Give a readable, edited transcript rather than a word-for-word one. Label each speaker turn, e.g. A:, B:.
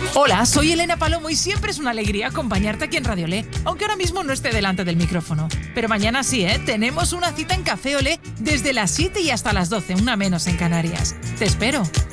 A: Hola, soy Elena Palomo y siempre es una alegría acompañarte aquí en Radio Olé, aunque ahora mismo no esté delante del micrófono. Pero mañana sí, tenemos una cita en Café Olé desde las 7 y hasta las 12, una menos en Canarias. Te espero.